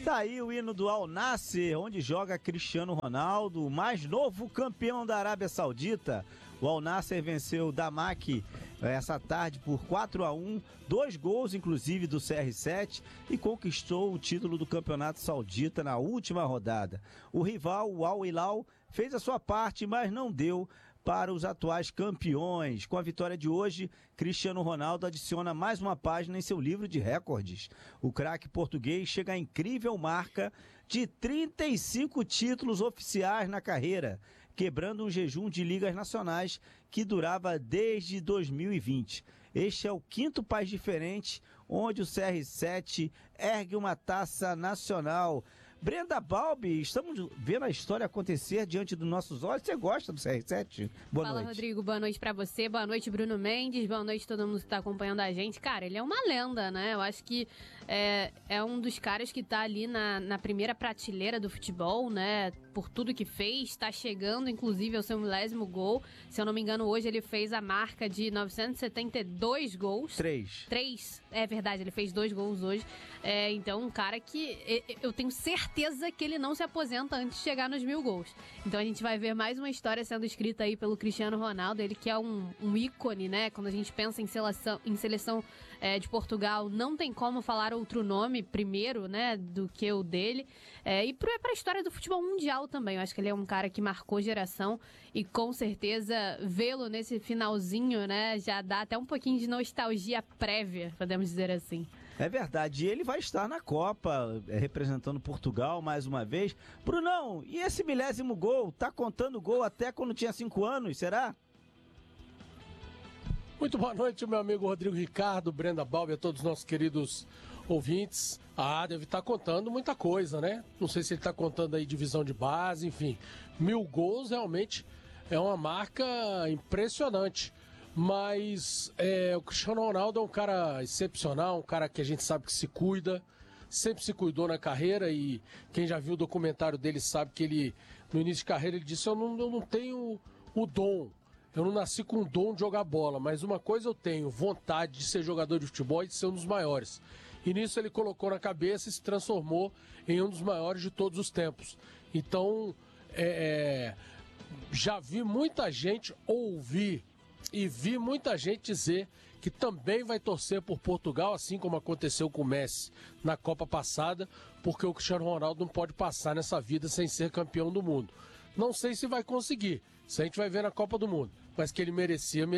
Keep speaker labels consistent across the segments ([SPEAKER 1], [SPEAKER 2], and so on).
[SPEAKER 1] Tá aí o hino do Al Nassr, onde joga Cristiano Ronaldo, o mais novo campeão da Arábia Saudita. O Al Nassr venceu o Damak essa tarde por 4-1, 2 gols inclusive do CR7, e conquistou o título do Campeonato Saudita na última rodada. O rival, o Al Hilal, fez a sua parte, mas não deu para os atuais campeões. Com a vitória de hoje, Cristiano Ronaldo adiciona mais uma página em seu livro de recordes. O craque português chega à incrível marca de 35 títulos oficiais na carreira, quebrando um jejum de ligas nacionais que durava desde 2020. Este é o 5º país diferente onde o CR7 ergue uma taça nacional. Brenda Balbi, estamos vendo a história acontecer diante dos nossos olhos. Você gosta do CR7? Boa noite.
[SPEAKER 2] Fala, Rodrigo. Boa noite pra você. Boa noite, Bruno Mendes. Boa noite a todo mundo que tá acompanhando a gente. Cara, ele é uma lenda, né? Eu acho que é um dos caras que tá ali na primeira prateleira do futebol, né? Por tudo que fez. Tá chegando, inclusive, ao seu milésimo gol. Se eu não me engano, hoje ele fez a marca de 972 gols. 3. É verdade, ele fez 2 gols hoje. Então, um cara que eu tenho certeza que ele não se aposenta antes de chegar nos 1000 gols. Então a gente vai ver mais uma história sendo escrita aí pelo Cristiano Ronaldo, ele que é um ícone, né? Quando a gente pensa em seleção de Portugal, não tem como falar outro nome primeiro, né, do que o dele. E para a história do futebol mundial também, eu acho que ele é um cara que marcou geração e com certeza vê-lo nesse finalzinho, né, já dá até um pouquinho de nostalgia prévia, podemos dizer assim.
[SPEAKER 1] É verdade, e ele vai estar na Copa, representando Portugal mais uma vez. Brunão, e esse milésimo gol? Tá contando gol até quando tinha 5 anos, será?
[SPEAKER 3] Muito boa noite, meu amigo Rodrigo Ricardo, Brenda Balbi, a todos os nossos queridos ouvintes. Deve estar contando muita coisa, né? Não sei se ele está contando aí divisão de base, enfim. 1000 gols realmente é uma marca impressionante. Mas o Cristiano Ronaldo é um cara excepcional, um cara que a gente sabe que se cuida, sempre se cuidou na carreira, e quem já viu o documentário dele sabe que ele, no início de carreira, ele disse: eu não tenho o dom, eu não nasci com o dom de jogar bola, mas uma coisa eu tenho, vontade de ser jogador de futebol e de ser um dos maiores. E nisso ele colocou na cabeça e se transformou em um dos maiores de todos os tempos. Então, já vi muita gente ouvir e vi muita gente dizer que também vai torcer por Portugal, assim como aconteceu com o Messi na Copa passada, porque o Cristiano Ronaldo não pode passar nessa vida sem ser campeão do mundo. Não sei se vai conseguir, isso a gente vai ver na Copa do Mundo, mas que ele merecia.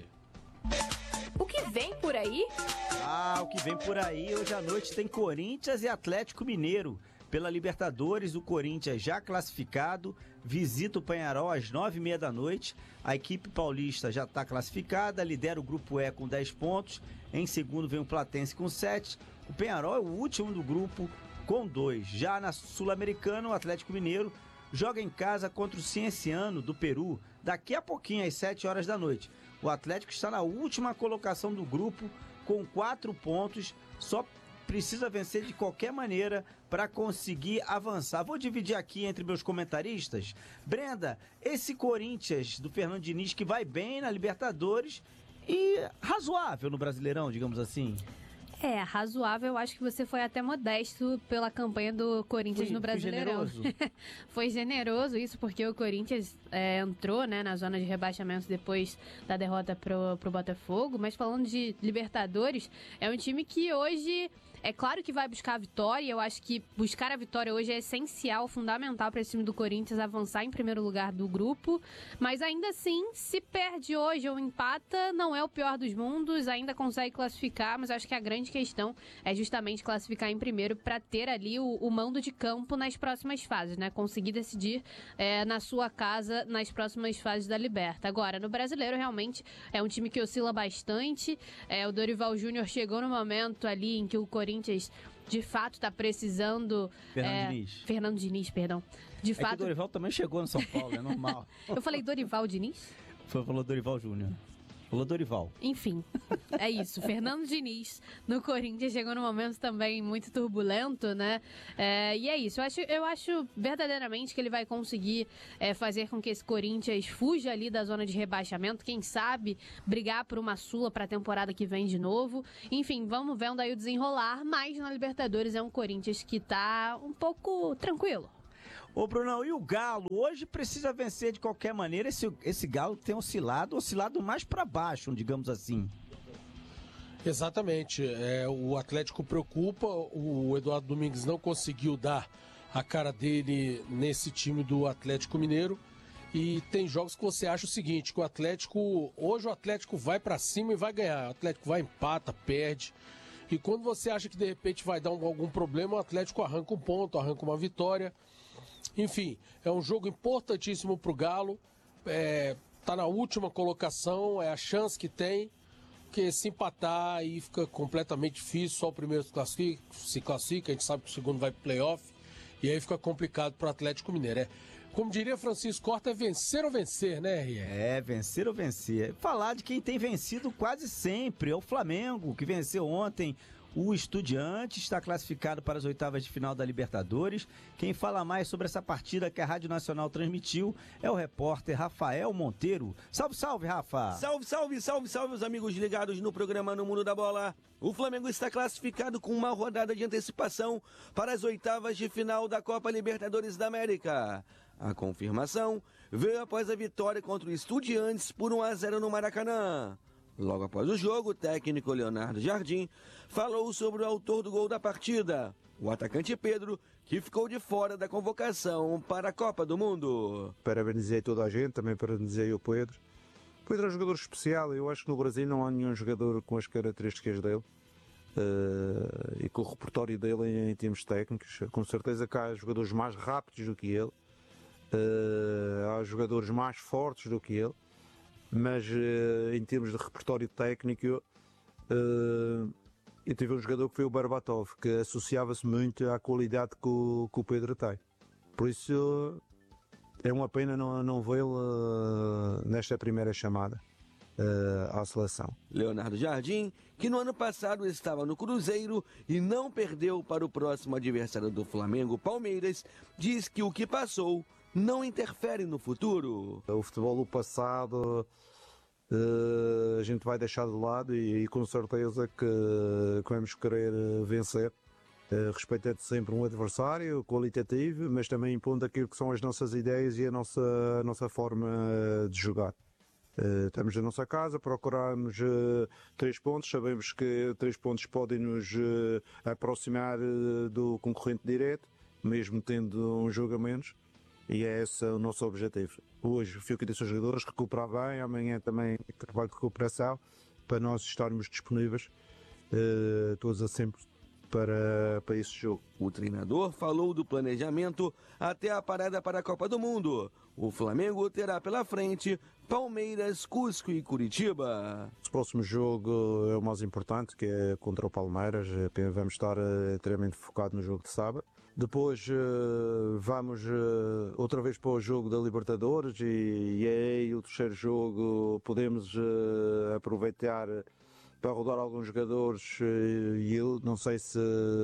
[SPEAKER 4] O que vem por aí?
[SPEAKER 1] O que vem por aí, hoje à noite tem Corinthians e Atlético Mineiro. Pela Libertadores, o Corinthians já classificado, visita o Peñarol às 9h30 da noite. A equipe paulista já está classificada, lidera o grupo E com 10 pontos. Em segundo vem o Platense com 7. O Peñarol é o último do grupo com 2. Já na Sul-Americana, o Atlético Mineiro joga em casa contra o Cienciano do Peru, daqui a pouquinho, às 7 horas da noite. O Atlético está na última colocação do grupo com 4 pontos, só precisa vencer de qualquer maneira para conseguir avançar. Vou dividir aqui entre meus comentaristas. Brenda, esse Corinthians do Fernando Diniz, que vai bem na Libertadores e razoável no Brasileirão, digamos assim.
[SPEAKER 2] Razoável, eu acho que você foi até modesto pela campanha do Corinthians no Brasileirão.
[SPEAKER 1] Foi generoso.
[SPEAKER 2] Foi generoso isso, porque o Corinthians entrou, né, na zona de rebaixamento depois da derrota pro Botafogo, mas falando de Libertadores, é um time que hoje, é claro que vai buscar a vitória, eu acho que buscar a vitória hoje é essencial, fundamental para esse time do Corinthians avançar em primeiro lugar do grupo, mas ainda assim, se perde hoje ou empata, não é o pior dos mundos, ainda consegue classificar, mas acho que a grande questão é justamente classificar em primeiro para ter ali o mando de campo nas próximas fases, né? Conseguir decidir na sua casa nas próximas fases da Liberta. Agora, no Brasileiro, realmente é um time que oscila bastante. O Dorival Júnior chegou no momento ali em que o Corinthians de fato está precisando... Fernando Diniz, perdão. De fato...
[SPEAKER 1] que o Dorival também chegou no São Paulo, é normal.
[SPEAKER 2] Eu falei Dorival Diniz?
[SPEAKER 1] Falou Dorival Júnior. Pula Dorival.
[SPEAKER 2] Enfim, é isso. Fernando Diniz no Corinthians chegou num momento também muito turbulento, né? E é isso. Eu acho verdadeiramente que ele vai conseguir fazer com que esse Corinthians fuja ali da zona de rebaixamento. Quem sabe brigar por uma Sula para a temporada que vem de novo. Enfim, vamos vendo aí o desenrolar. Mas na Libertadores é um Corinthians que tá um pouco tranquilo.
[SPEAKER 1] Ô, Brunão, e o Galo? Hoje precisa vencer de qualquer maneira. Esse Galo tem oscilado mais para baixo, digamos assim.
[SPEAKER 3] Exatamente. O Atlético preocupa. O Eduardo Domingues não conseguiu dar a cara dele nesse time do Atlético Mineiro. E tem jogos que você acha o seguinte, que hoje o Atlético vai para cima e vai ganhar. O Atlético vai, empata, perde. E quando você acha que de repente vai dar algum problema, o Atlético arranca um ponto, arranca uma vitória. Enfim, é um jogo importantíssimo para o Galo, tá na última colocação, é a chance que tem, porque se empatar aí fica completamente difícil, só o primeiro se classifica, a gente sabe que o segundo vai para o playoff, e aí fica complicado para o Atlético Mineiro. Como diria Francisco Horta, é vencer ou vencer, né, R.R.?
[SPEAKER 1] Vencer ou vencer. Falar de quem tem vencido quase sempre, é o Flamengo, que venceu ontem. O Estudiantes está classificado para as oitavas de final da Libertadores. Quem fala mais sobre essa partida que a Rádio Nacional transmitiu é o repórter Rafael Monteiro. Salve, salve, Rafa!
[SPEAKER 5] Salve, salve, salve, salve, os amigos ligados no programa No Mundo da Bola. O Flamengo está classificado com uma rodada de antecipação para as oitavas de final da Copa Libertadores da América. A confirmação veio após a vitória contra o Estudiantes por 1-0 no Maracanã. Logo após o jogo, o técnico Leonardo Jardim falou sobre o autor do gol da partida, o atacante Pedro, que ficou de fora da convocação para a Copa do Mundo.
[SPEAKER 6] Parabenizei toda a gente, também parabenizei o Pedro. O Pedro é um jogador especial, eu acho que no Brasil não há nenhum jogador com as características dele e com o repertório dele em termos técnicos. Com certeza que há jogadores mais rápidos do que ele, há jogadores mais fortes do que ele. Mas em termos de repertório técnico, eu tive um jogador que foi o Berbatov, que associava-se muito à qualidade que o Pedro tem. Por isso é uma pena não vê-lo nesta primeira chamada à seleção.
[SPEAKER 5] Leonardo Jardim, que no ano passado estava no Cruzeiro e não perdeu para o próximo adversário do Flamengo, Palmeiras, diz que o que passou não interfere no futuro.
[SPEAKER 6] O futebol do passado a gente vai deixar de lado e com certeza que vamos querer vencer, respeitando sempre um adversário qualitativo, mas também impondo aquilo que são as nossas ideias e a nossa forma de jogar. Estamos na nossa casa, procuramos 3 pontos, sabemos que 3 pontos podem nos aproximar do concorrente direto, mesmo tendo um jogo a menos. E é esse o nosso objetivo. Hoje fui que disse aos jogadores recuperar bem, amanhã também trabalho de recuperação para nós estarmos disponíveis todos a sempre para esse jogo.
[SPEAKER 5] O treinador falou do planejamento até a parada para a Copa do Mundo. O Flamengo terá pela frente Palmeiras, Cusco e Curitiba.
[SPEAKER 6] O próximo jogo é o mais importante, que é contra o Palmeiras. Vamos estar inteiramente focados no jogo de sábado. Depois vamos outra vez para o jogo da Libertadores e aí o terceiro jogo podemos aproveitar para rodar alguns jogadores e eu não sei se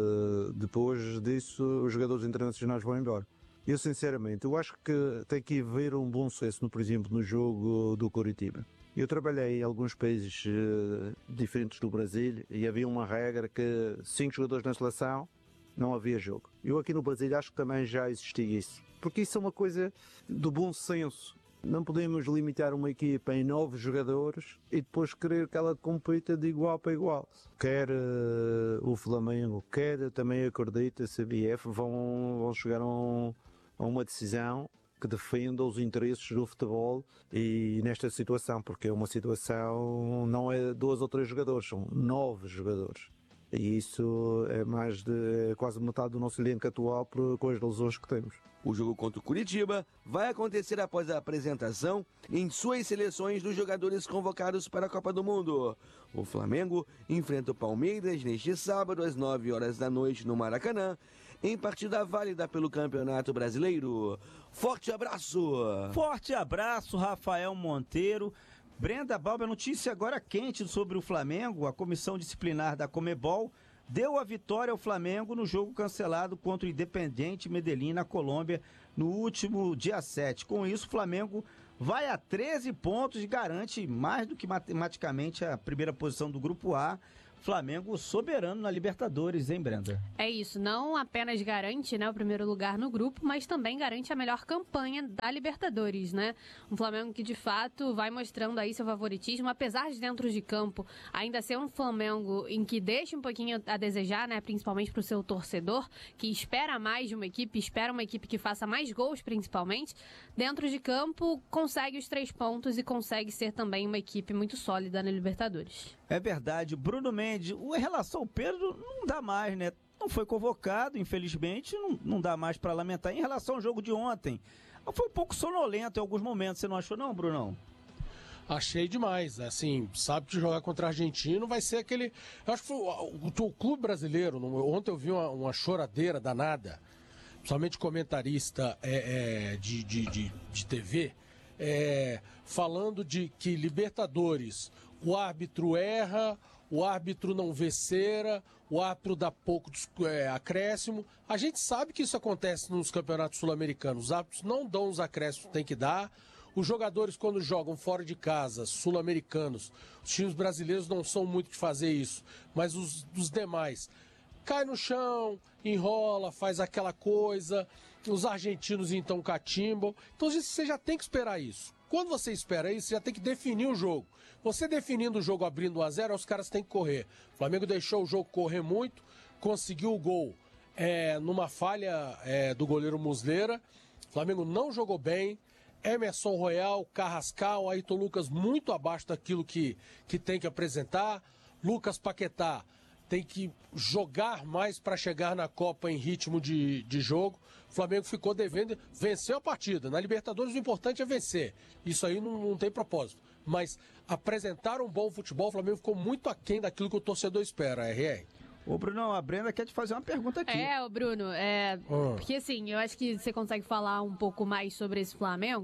[SPEAKER 6] depois disso os jogadores internacionais vão embora. Eu sinceramente, eu acho que tem que haver um bom sucesso, por exemplo, no jogo do Curitiba. Eu trabalhei em alguns países diferentes do Brasil e havia uma regra que 5 jogadores na seleção não havia jogo. Eu aqui no Brasil acho que também já existia isso. Porque isso é uma coisa do bom senso. Não podemos limitar uma equipa em 9 jogadores e depois querer que ela compita de igual para igual. Quer o Flamengo, quer também acredita, a CBF, vão chegar a uma decisão que defenda os interesses do futebol e nesta situação, porque é uma situação, não é 2 ou 3 jogadores, são 9 jogadores. E isso é mais de quase metade do nosso elenco atual com as lesões que temos.
[SPEAKER 5] O jogo contra o Curitiba vai acontecer após a apresentação em suas seleções dos jogadores convocados para a Copa do Mundo. O Flamengo enfrenta o Palmeiras neste sábado às 9 horas da noite no Maracanã, em partida válida pelo Campeonato Brasileiro. Forte abraço!
[SPEAKER 1] Forte abraço, Rafael Monteiro. Brenda Balbi, a notícia agora quente sobre o Flamengo. A comissão disciplinar da Conmebol deu a vitória ao Flamengo no jogo cancelado contra o Independiente Medellín na Colômbia no último dia 7. Com isso, o Flamengo vai a 13 pontos e garante mais do que matematicamente a primeira posição do Grupo A. Flamengo soberano na Libertadores, hein, Brenda?
[SPEAKER 2] É isso, não apenas garante, né, o primeiro lugar no grupo, mas também garante a melhor campanha da Libertadores, né? Um Flamengo que de fato vai mostrando aí seu favoritismo, apesar de dentro de campo ainda ser um Flamengo em que deixa um pouquinho a desejar, né, principalmente para o seu torcedor, que espera mais de uma equipe, espera uma equipe que faça mais gols principalmente. Dentro de campo consegue os 3 pontos e consegue ser também uma equipe muito sólida na Libertadores.
[SPEAKER 1] É verdade. Bruno Mendes, em relação ao Pedro, não dá mais, né? Não foi convocado, infelizmente, não dá mais para lamentar. Em relação ao jogo de ontem, foi um pouco sonolento em alguns momentos, você não achou não, Brunão?
[SPEAKER 3] Achei demais, assim, sabe que jogar contra argentino vai ser aquele... Eu acho que foi o clube brasileiro, ontem eu vi uma choradeira danada, principalmente comentarista de TV, falando de que Libertadores... O árbitro erra, o árbitro não vê cera, o árbitro dá pouco acréscimo. A gente sabe que isso acontece nos campeonatos sul-americanos. Os árbitros não dão os acréscimos que tem que dar. Os jogadores, quando jogam fora de casa, sul-americanos, os times brasileiros não são muito de fazer isso, mas os demais cai no chão, enrola, faz aquela coisa. Os argentinos, então, catimbam. Então, você já tem que esperar isso. Quando você espera isso, você já tem que definir o jogo. Você definindo o jogo abrindo 1-0, os caras têm que correr. O Flamengo deixou o jogo correr muito, conseguiu o gol numa falha do goleiro Muslera. O Flamengo não jogou bem. Emerson Royal, Carrascal, Ayrton Lucas muito abaixo daquilo que tem que apresentar. Lucas Paquetá tem que jogar mais para chegar na Copa em ritmo de jogo. O Flamengo ficou devendo, venceu a partida. Na Libertadores o importante é vencer. Isso aí não tem propósito. Mas apresentar um bom futebol, o Flamengo ficou muito aquém daquilo que o torcedor espera, RR.
[SPEAKER 1] Ô, Bruno, a Brenda quer te fazer uma pergunta aqui.
[SPEAKER 2] Ô, Bruno, porque assim, eu acho que você consegue falar um pouco mais sobre esse Flamengo.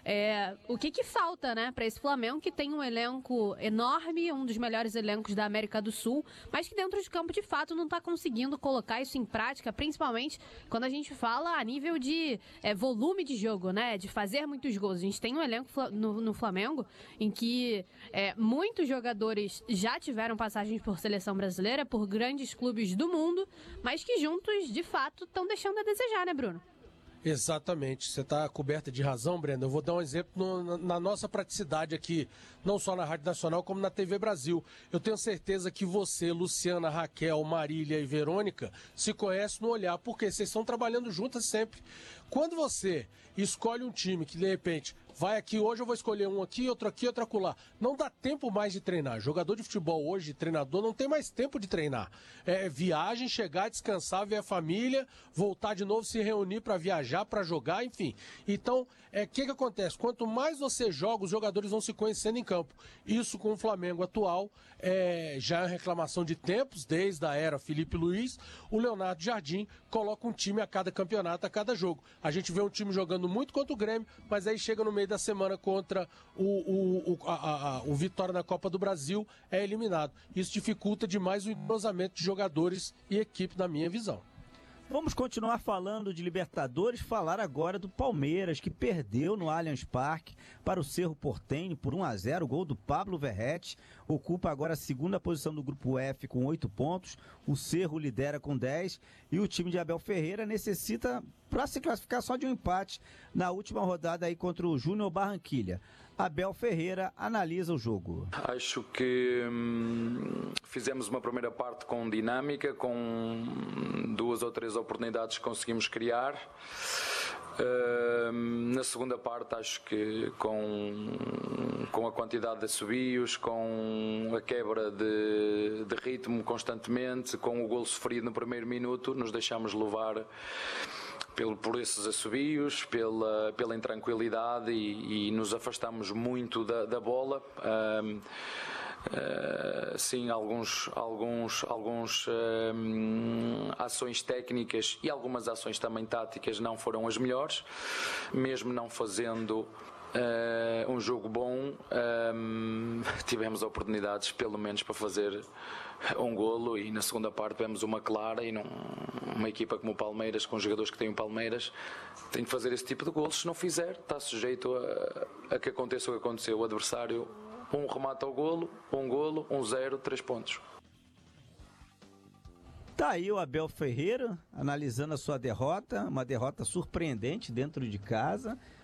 [SPEAKER 2] O que falta, né, para esse Flamengo que tem um elenco enorme, um dos melhores elencos da América do Sul, mas que dentro de campo, de fato, não está conseguindo colocar isso em prática, principalmente quando a gente fala a nível de volume de jogo, né, de fazer muitos gols. A gente tem um elenco no Flamengo em que muitos jogadores já tiveram passagens por seleção brasileira, por grandes clubes do mundo, mas que juntos, de fato, estão deixando a desejar, né, Bruno?
[SPEAKER 3] Exatamente, você está coberta de razão, Brenda. Eu vou dar um exemplo na nossa praticidade aqui, não só na Rádio Nacional, como na TV Brasil. Eu tenho certeza que você, Luciana, Raquel, Marília e Verônica se conhecem no olhar, porque vocês estão trabalhando juntas sempre. Quando você escolhe um time que, de repente, vai aqui, hoje eu vou escolher um aqui, outro acolá. Não dá tempo mais de treinar. Jogador de futebol hoje, treinador, não tem mais tempo de treinar. Viagem, chegar, descansar, ver a família, voltar de novo, se reunir para viajar, para jogar, enfim. Então, o que acontece? Quanto mais você joga, os jogadores vão se conhecendo em campo. Isso com o Flamengo atual já é uma reclamação de tempos, desde a era Felipe Luiz. O Leonardo Jardim coloca um time a cada campeonato, a cada jogo. A gente vê um time jogando muito contra o Grêmio, mas aí chega no meio da semana contra o Vitória na Copa do Brasil, é eliminado. Isso dificulta demais o entrosamento de jogadores e equipe, na minha visão.
[SPEAKER 1] Vamos continuar falando de Libertadores, falar agora do Palmeiras, que perdeu no Allianz Parque para o Cerro Porteño por 1-0, o gol do Pablo Verrete, ocupa agora a segunda posição do Grupo F com 8 pontos, o Cerro lidera com 10 e o time de Abel Ferreira necessita, para se classificar, só de um empate na última rodada aí contra o Júnior Barranquilla. Abel Ferreira analisa o jogo.
[SPEAKER 7] Acho que fizemos uma primeira parte com dinâmica, com 2 ou 3 oportunidades que conseguimos criar. Na segunda parte, acho que com a quantidade de assobios, com a quebra de ritmo constantemente, com o golo sofrido no primeiro minuto, nos deixamos levar por esses assobios, pela intranquilidade e nos afastamos muito da bola. Sim, alguns ações técnicas e algumas ações também táticas não foram as melhores, mesmo não fazendo um jogo bom, tivemos oportunidades pelo menos para fazer um golo, e na segunda parte tivemos uma clara, e uma equipa como o Palmeiras, com os jogadores que têm o Palmeiras, tem de fazer esse tipo de golos. Se não fizer, está sujeito a que aconteça o que aconteceu. O adversário remata ao golo, um golo, 1-0, 3 pontos.
[SPEAKER 1] Tá aí o Abel Ferreira analisando a sua derrota, uma derrota surpreendente dentro de casa.